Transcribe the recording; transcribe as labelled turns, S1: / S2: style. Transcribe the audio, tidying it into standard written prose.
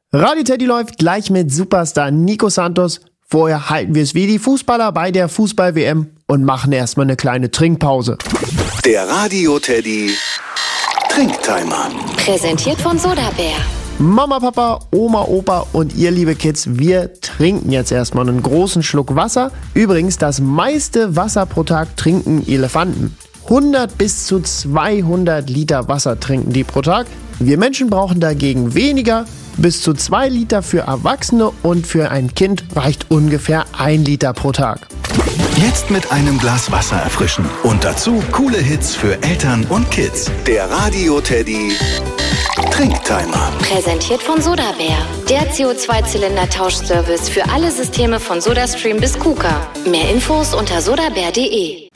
S1: Radio Teddy läuft gleich mit Superstar Nico Santos. Vorher halten wir es wie die Fußballer bei der Fußball-WM und machen erstmal eine kleine Trinkpause.
S2: Der Radio Teddy Trinktimer.
S3: Präsentiert von Sodabär.
S1: Mama, Papa, Oma, Opa und ihr liebe Kids, wir trinken jetzt erstmal einen großen Schluck Wasser. Übrigens, das meiste Wasser pro Tag trinken Elefanten. 100 bis zu 200 Liter Wasser trinken die pro Tag. Wir Menschen brauchen dagegen weniger. Bis zu 2 Liter für Erwachsene und für ein Kind reicht ungefähr 1 Liter pro Tag.
S2: Jetzt mit einem Glas Wasser erfrischen. Und dazu coole Hits für Eltern und Kids. Der Radio Teddy Trinktimer.
S3: Präsentiert von Sodabär. Der CO2-Zylinder-Tauschservice für alle Systeme von SodaStream bis KUKA. Mehr Infos unter sodabär.de.